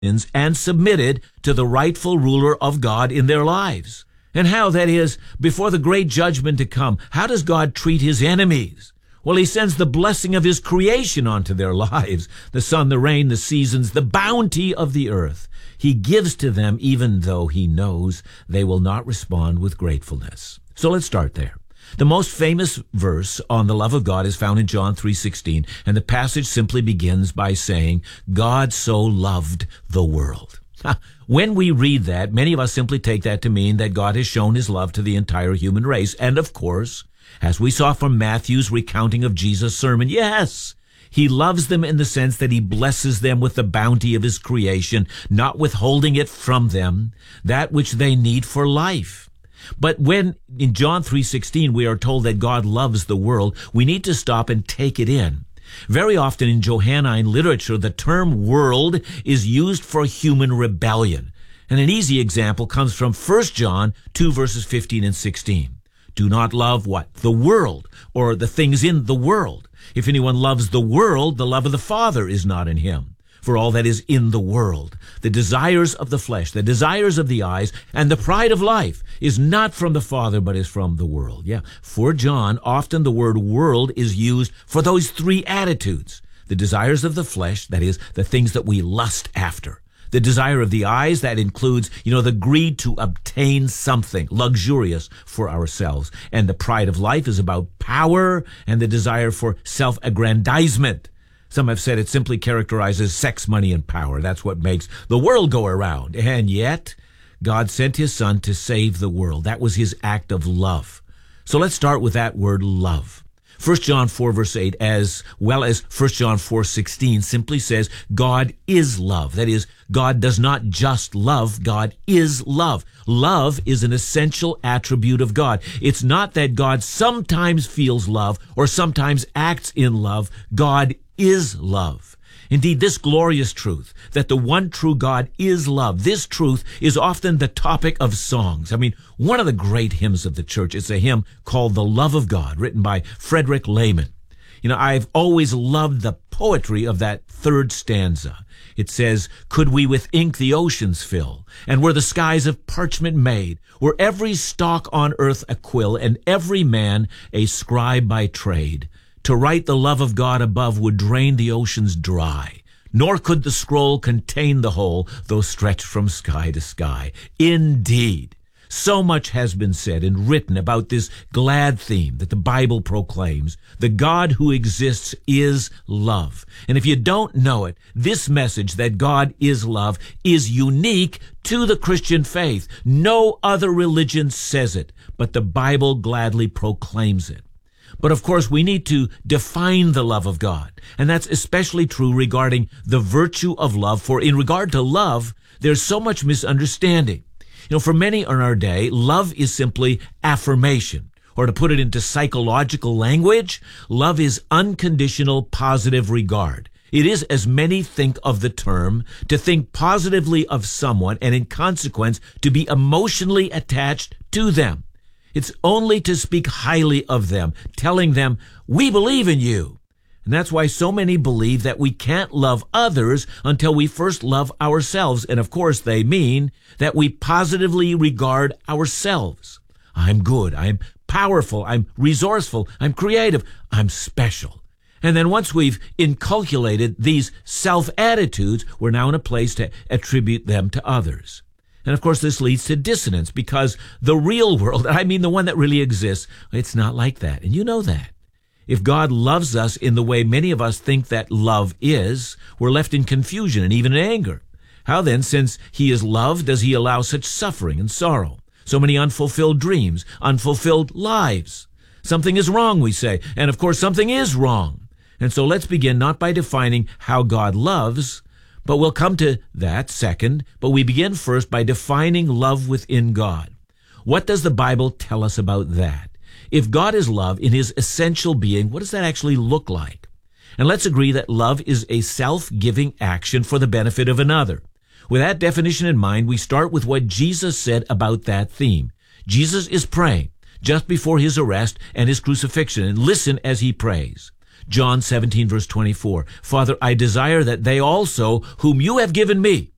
and submitted to the rightful ruler of God in their lives. And how, that is, before the great judgment to come, how does God treat his enemies? Well, he sends the blessing of his creation onto their lives, the sun, the rain, the seasons, the bounty of the earth. He gives to them even though he knows they will not respond with gratefulness. So let's start there. The most famous verse on the love of God is found in John 3:16, and the passage simply begins by saying, God so loved the world. When we read that, many of us simply take that to mean that God has shown his love to the entire human race. And of course, as we saw from Matthew's recounting of Jesus' sermon, yes, he loves them in the sense that he blesses them with the bounty of his creation, not withholding it from them, that which they need for life. But when in John 3:16 we are told that God loves the world, we need to stop and take it in. Very often in Johannine literature, the term world is used for human rebellion. And an easy example comes from 1 John 2 verses 15 and 16. Do not love what? The world, or the things in the world. If anyone loves the world, the love of the Father is not in him. For all that is in the world, the desires of the flesh, the desires of the eyes, and the pride of life is not from the Father, but is from the world. Yeah, for John, often the word world is used for those three attitudes. The desires of the flesh, that is, the things that we lust after. The desire of the eyes, that includes, the greed to obtain something luxurious for ourselves. And the pride of life is about power and the desire for self-aggrandizement. Some have said it simply characterizes sex, money, and power. That's what makes the world go around. And yet, God sent his Son to save the world. That was his act of love. So let's start with that word love. 1 John 4 verse 8, as well as 1 John 4:16, simply says God is love. That is, God does not just love, God is love. Love is an essential attribute of God. It's not that God sometimes feels love or sometimes acts in love. God is love. Indeed, this glorious truth, that the one true God is love, this truth is often the topic of songs. One of the great hymns of the church is a hymn called The Love of God, written by Frederick Lehman. I've always loved the poetry of that third stanza. It says, could we with ink the oceans fill, and were the skies of parchment made, were every stalk on earth a quill, and every man a scribe by trade, to write the love of God above would drain the oceans dry, nor could the scroll contain the whole, though stretched from sky to sky. Indeed, so much has been said and written about this glad theme that the Bible proclaims. The God who exists is love. And if you don't know it, this message that God is love is unique to the Christian faith. No other religion says it, but the Bible gladly proclaims it. But of course, we need to define the love of God. And that's especially true regarding the virtue of love. For in regard to love, there's so much misunderstanding. For many in our day, love is simply affirmation. Or to put it into psychological language, love is unconditional positive regard. It is, as many think of the term, to think positively of someone and in consequence to be emotionally attached to them. It's only to speak highly of them, telling them, we believe in you. And that's why so many believe that we can't love others until we first love ourselves. And of course, they mean that we positively regard ourselves. I'm good. I'm powerful. I'm resourceful. I'm creative. I'm special. And then once we've inculcated these self-attitudes, we're now in a place to attribute them to others. And of course, this leads to dissonance because the real world, the one that really exists, it's not like that. And you know that. If God loves us in the way many of us think that love is, we're left in confusion and even in anger. How then, since he is love, does he allow such suffering and sorrow? So many unfulfilled dreams, unfulfilled lives. Something is wrong, we say. And of course, something is wrong. And so let's begin not by defining how God loves, but we'll come to that second. But we begin first by defining love within God. What does the Bible tell us about that? If God is love in his essential being, what does that actually look like? And let's agree that love is a self-giving action for the benefit of another. With that definition in mind, we start with what Jesus said about that theme. Jesus is praying just before his arrest and his crucifixion, and listen as he prays. John 17 verse 24, Father, I desire that they also, whom you have given me,